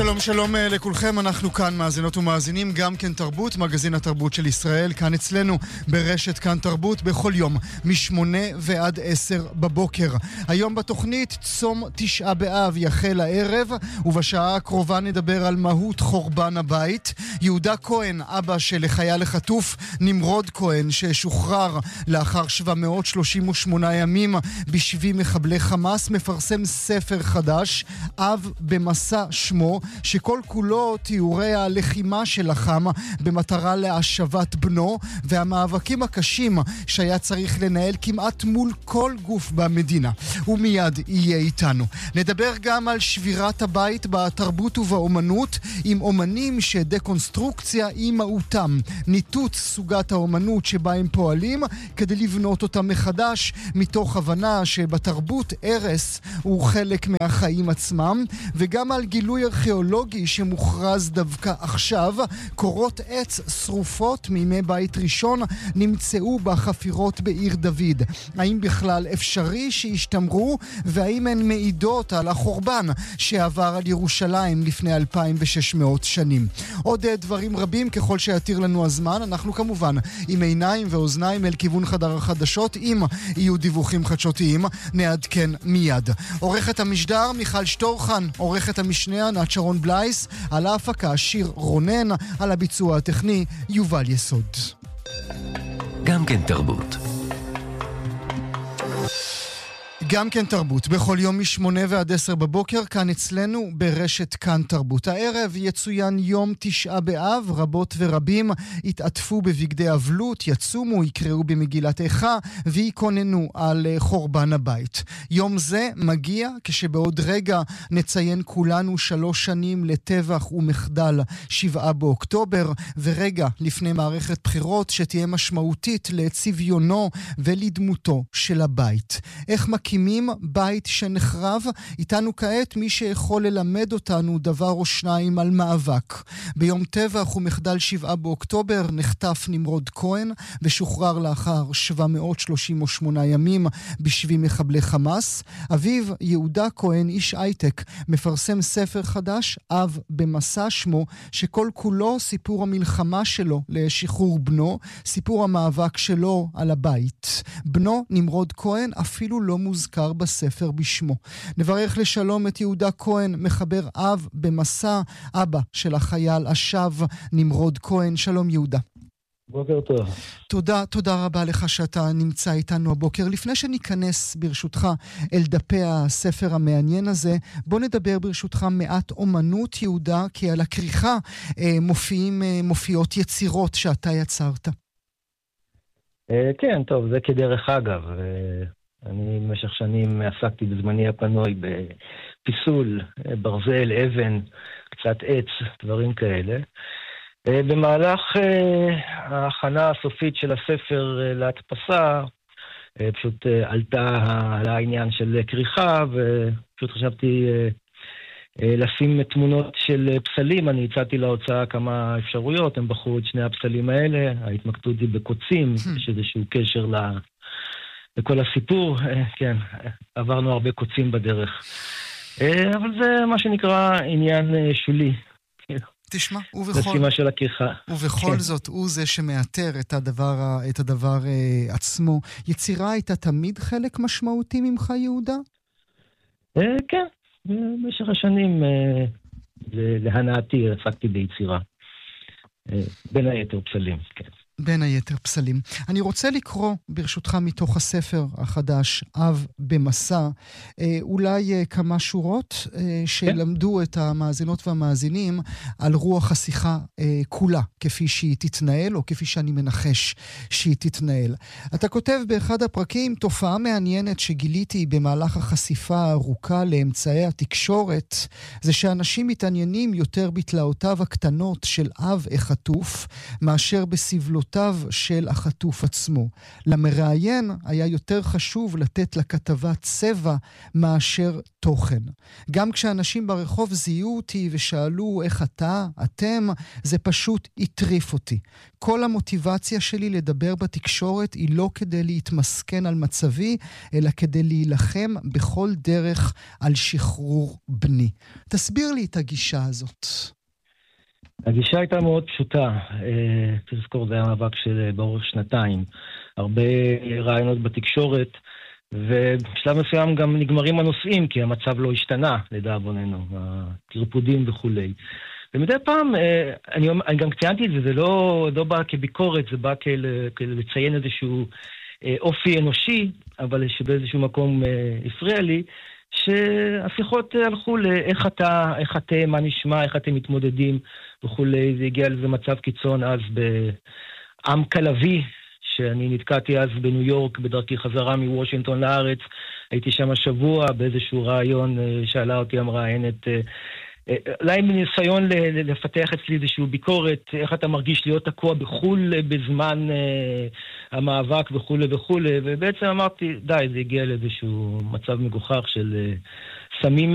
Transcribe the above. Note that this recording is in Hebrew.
שלום שלום לכולכם, אנחנו כאן מאזינות ומאזינים, גם כן תרבות, מגזין התרבות של ישראל, כאן אצלנו ברשת כאן תרבות, בכל יום מ8 ועד 10 בבוקר. היום בתוכנית צום 9 באב יחל הערב, ובשעה הקרובה נדבר על מהות חורבן הבית. יהודה כהן, אבא של חייל החטוף נמרוד כהן, ששוחרר לאחר 738 ימים בשבי מחבלי חמאס, מפרסם ספר חדש, אב במסע שמו, שכל כולו תיאורי הלחימה שלחם במטרה להשבת בנו והמאבקים הקשים שהיה צריך לנהל כמעט מול כל גוף במדינה. ומיד יהיה איתנו. נדבר גם על שבירת הבית בתרבות ובאומנות עם אומנים שדקונסטרוקציה היא מהותם, ניתוץ סוגת האומנות שבה הם פועלים כדי לבנות אותה מחדש, מתוך הבנה שבתרבות ערס הוא חלק מהחיים עצמם, וגם על גילוי ארכיאולוגי שמוכרז דווקא עכשיו. קורות עץ שרופות מימי בית ראשון נמצאו בחפירות בעיר דוד. האם בכלל אפשרי שישתמרו, והאם הן מעידות על החורבן שעבר על ירושלים לפני 2600 שנים? עוד דברים רבים ככל שיתיר לנו הזמן. אנחנו כמובן עם עיניים ואוזניים אל כיוון חדר החדשות. אם יהיו דיווחים חדשותיים נעדכן מיד. עורכת המשדר מיכל שטורחן, עורכת המשנה ענת שרון בלייס, על ההפקה שיר רונן, על הביצוע הטכני יובל יסוד. גם כן תרבות. גם כן תרבות, בכל יום מ8 ועד 10 בבוקר, כאן אצלנו ברשת כאן תרבות. הערב יצוין יום 9 באב, רבות ורבים התעטפו בבגדי אבלות, יצומו, יקראו במגילת איכה ויקוננו על חורבן הבית. יום זה מגיע כשבעוד רגע נציין כולנו 3 שנים לטבח ומחדל 7 באוקטובר, ורגע לפני מערכת בחירות שתהיה משמעותית לצביונו ולדמותו של הבית. איך מקימים בית שנחרב? איתנו כעת מי שיכול ללמד אותנו דבר או שניים על מאבק. ביום טבח ומחדל 7 באוקטובר נחטף נמרוד כהן ושוחרר לאחר 738 ימים בשבי מחבלי חמאס. אביו יהודה כהן, איש הייטק, מפרסם ספר חדש, אב במסע שמו, שכל כולו סיפור המלחמה שלו לשחרור בנו, סיפור המאבק שלו על הבית. בנו נמרוד כהן אפילו לא מוזכר בספר בשמו. נברך לשלום את יהודה כהן, מחבר אב במסע, אבא של החייל השב נמרוד כהן. שלום יהודה. בוקר טוב. תודה רבה לך שאתה נמצא איתנו הבוקר. לפני שניכנס ברשותך אל דפי הספר המעניין הזה, בוא נדבר ברשותך מעט אומנות יהודה, כי על הכריכה מופיעות יצירות שאתה יצרת. כן, טוב, זה כדרך אגב. אני במשך שנים עסקתי בזמני הפנוי בפיסול, ברזל, אבן, קצת עץ, דברים כאלה. במהלך ההכנה הסופית של הספר להדפסה, פשוט עלה העניין של כריכה, ופשוט חשבתי לשים תמונות של פסלים. אני הצעתי להוצאה כמה אפשרויות, הם בחרו את שני הפסלים האלה, ההתמקדות היא בקוצים, יש איזשהו קשר לכל הסיפור. כן, עברנו הרבה קוצים בדרך. אבל זה מה שנקרא עניין שולי. תשמע, ובכל זאת הוא זה שמאתר את הדבר עצמו. יצירה הייתה תמיד חלק משמעותי ממך יהודה? כן, במשך השנים להנאתי עסקתי ביצירה. בין היתר פסלים, כן. בין היתר פסלים. אני רוצה לקרוא ברשותך מתוך הספר החדש, אב במסע, אולי כמה שורות שלמדו את המאזינות והמאזינים על רוח השיחה כולה, כפי שהיא תתנהל, או כפי שאני מנחש שהיא תתנהל. אתה כותב באחד הפרקים, תופעה מעניינת שגיליתי במהלך החשיפה הארוכה לאמצעי התקשורת, זה שאנשים מתעניינים יותר בתלאותיו הקטנות של אב החטוף, מאשר בסבלו מילותיו של החטוף עצמו. למראיין היה יותר חשוב לתת לכתבה צבע מאשר תוכן. גם כשאנשים ברחוב זיהו אותי ושאלו איך אתם, זה פשוט הטריף אותי. כל המוטיבציה שלי לדבר בתקשורת היא לא כדי להתמסכן על מצבי, אלא כדי להילחם בכל דרך על שחרור בני. תסביר לי את הגישה הזאת. הגישה הייתה מאוד פשוטה. תזכור, זה היה מאבק של באורך 2 הרבה רעיונות בתקשורת, ובשלב מסוים גם נגמרים הנושאים, כי המצב לא השתנה לדאבוננו, הטרפודים וכולי. ומדי פעם, אני גם ציינתי את זה, זה לא בא כביקורת, זה בא לציין איזשהו אופי אנושי, אבל שבאיזשהו מקום הפריע לי, שהשיחות הלכו לאיך אתם, מה נשמע, איך אתם מתמודדים וכולי. זה הגיע לזה מצב קיצון אז בעם קלבי, שאני נתקעתי אז בניו יורק בדרכי חזרה מוושינגטון לארץ. הייתי שם השבוע באיזשהו רעיון, שאלה אותי המראיינת, אולי מניסיון לפתח אצלי איזשהו ביקורת, איך אתה מרגיש להיות תקוע בחול בזמן המאבק וכולי וכולי, ובעצם אמרתי, די, זה הגיע לאיזשהו מצב מגוחך של שמים